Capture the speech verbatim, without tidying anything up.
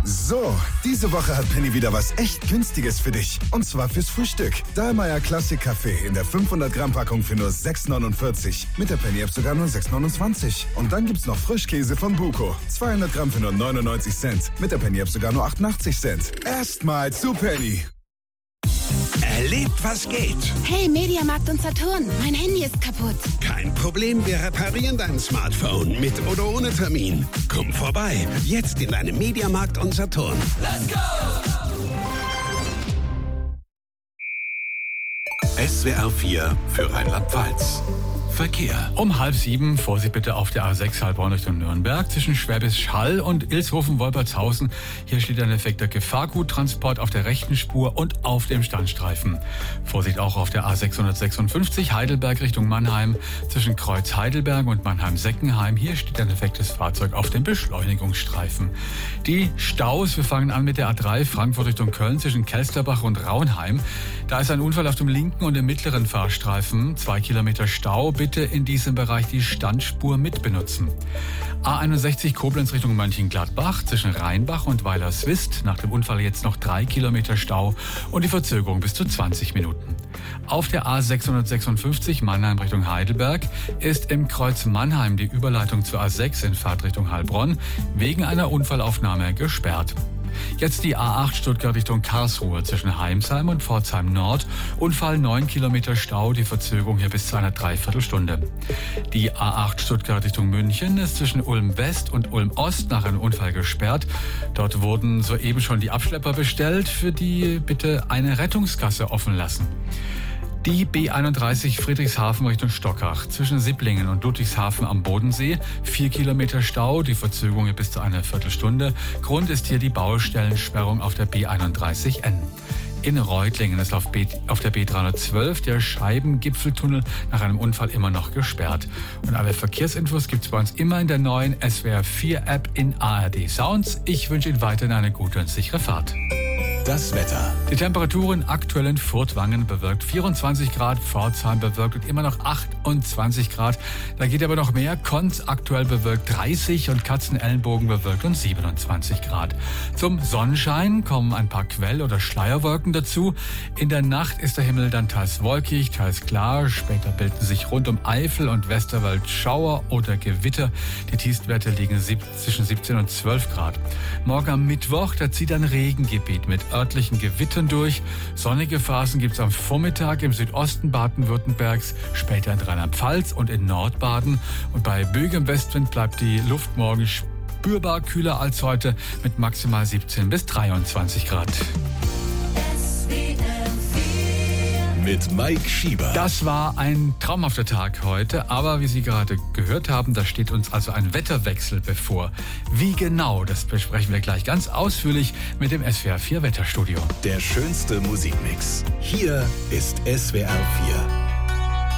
So, diese Woche hat Penny wieder was echt Günstiges für dich. Und zwar fürs Frühstück. Dahlmeier Classic Kaffee in der fünfhundert Gramm Packung für nur sechs neunundvierzig. Mit der Penny App sogar nur sechs neunundzwanzig. Und dann gibt's noch Frischkäse von Buko. zweihundert Gramm für nur neunundneunzig Cent. Mit der Penny App sogar nur achtundachtzig Cent. Erstmal zu Penny. Erlebt, was geht. Hey, Mediamarkt und Saturn, mein Handy ist kaputt. Kein Problem, wir reparieren dein Smartphone mit oder ohne Termin. Komm vorbei, jetzt in deinem Mediamarkt und Saturn. Let's go! S W R vier für Rheinland-Pfalz. Verkehr. Um halb sieben, Vorsicht bitte auf der A sechs Heilbronn Richtung Nürnberg zwischen Schwäbisch Hall und Ilshofen-Wolpertshausen. Hier steht ein defekter Gefahrguttransport auf der rechten Spur und auf dem Standstreifen. Vorsicht auch auf der A sechshundertsechsundfünfzig Heidelberg Richtung Mannheim zwischen Kreuz Heidelberg und Mannheim-Seckenheim. Hier steht ein defektes Fahrzeug auf dem Beschleunigungsstreifen. Die Staus, wir fangen an mit der A drei Frankfurt Richtung Köln zwischen Kelsterbach und Raunheim. Da ist ein Unfall auf dem linken und dem mittleren Fahrstreifen. Zwei Kilometer Stau. Bitte in diesem Bereich die Standspur mitbenutzen. A einundsechzig Koblenz Richtung Mönchengladbach zwischen Rheinbach und Weilerswist. Nach dem Unfall jetzt noch drei Kilometer Stau und die Verzögerung bis zu zwanzig Minuten. Auf der A sechshundertsechsundfünfzig Mannheim Richtung Heidelberg ist im Kreuz Mannheim die Überleitung zur A sechs in Fahrtrichtung Heilbronn wegen einer Unfallaufnahme gesperrt. Jetzt die A acht Stuttgart Richtung Karlsruhe zwischen Heimsheim und Pforzheim Nord. Unfall neun Kilometer Stau, die Verzögerung hier bis zu einer Dreiviertelstunde. Die A acht Stuttgart Richtung München ist zwischen Ulm West und Ulm Ost nach einem Unfall gesperrt. Dort wurden soeben schon die Abschlepper bestellt, für die bitte eine Rettungsgasse offen lassen. Die B einunddreißig Friedrichshafen Richtung Stockach zwischen Sipplingen und Ludwigshafen am Bodensee. Vier Kilometer Stau, die Verzögerung bis zu einer Viertelstunde. Grund ist hier die Baustellensperrung auf der B einunddreißig N. In Reutlingen ist auf, B, auf der B dreihundertzwölf der Scheibengipfeltunnel nach einem Unfall immer noch gesperrt. Und alle Verkehrsinfos gibt's bei uns immer in der neuen S W R vier App in A R D Sounds. Ich wünsche Ihnen weiterhin eine gute und sichere Fahrt. Das Wetter. Die Temperaturen aktuell in Furtwangen bewölkt vierundzwanzig Grad, Pforzheim bewölkt und immer noch achtundzwanzig Grad. Da geht aber noch mehr. Konz aktuell bewölkt dreißig und Katzenellenbogen bewölkt und siebenundzwanzig Grad. Zum Sonnenschein kommen ein paar Quell- oder Schleierwolken dazu. In der Nacht ist der Himmel dann teils wolkig, teils klar. Später bilden sich rund um Eifel und Westerwald Schauer oder Gewitter. Die Tiefstwerte liegen zwischen siebzehn und zwölf Grad. Morgen am Mittwoch, da zieht ein Regengebiet mit örtlichen Gewittern durch. Sonnige Phasen gibt es am Vormittag im Südosten Baden-Württembergs, später in Rheinland-Pfalz und in Nordbaden. Und bei böigem Westwind bleibt die Luft morgen spürbar kühler als heute mit maximal siebzehn bis dreiundzwanzig Grad. Mit Mike Schieber. Das war ein traumhafter Tag heute, aber wie Sie gerade gehört haben, da steht uns also ein Wetterwechsel bevor. Wie genau, das besprechen wir gleich ganz ausführlich mit dem S W R vier Wetterstudio. Der schönste Musikmix. Hier ist S W R vier.